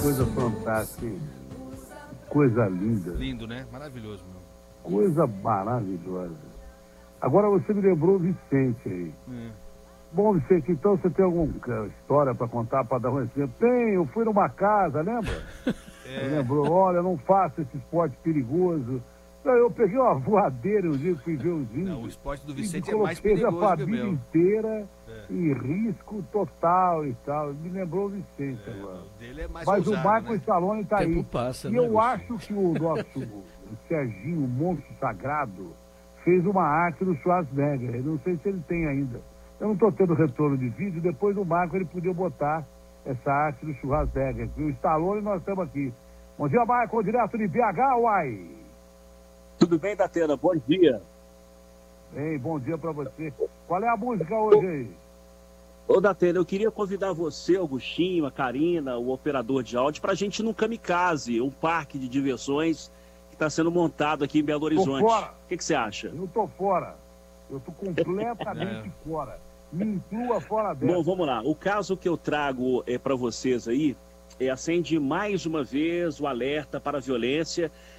Coisa fantástica, hein? Coisa linda. Lindo, né? Maravilhoso, meu. Coisa maravilhosa. Agora você me lembrou o Vicente aí. Bom, Vicente, então você tem alguma história para contar, para dar um exemplo? Tem, eu fui numa casa, lembra? Lembrou, olha, não faça esse esporte perigoso. Então, eu peguei uma voadeira um dia que fui ver os índios. Não, o esporte do Vicente e é mais coloquei perigoso a que o família meu. inteira em risco total e tal. Me lembrou o Vicente agora. O dele é mais Mas ousado, o Marco né? Stallone tá aí. Passa, E né, eu Agostinho? acho que o nosso o Serginho, o monstro sagrado, fez uma arte do Schwarzenegger. Eu não sei se ele tem ainda. Eu não estou tendo retorno de vídeo. Depois do Marco ele podia botar essa arte do Schwarzenegger. O Stallone nós estamos aqui. Bom dia, Marco, direto de BH, uai. Tudo bem, Datena? Bom dia. Ei, bom dia pra você. Qual é a música hoje aí? Ô, Datena, eu queria convidar você, Augustinho, a Karina, o operador de áudio, pra gente ir no Kamikaze, um parque de diversões que está sendo montado aqui em Belo Horizonte. Fora. O que você acha? Eu tô fora. Eu tô completamente fora. Me inclua fora dessa. Bom, vamos lá. O caso que eu trago para vocês aí acende mais uma vez o alerta para a violência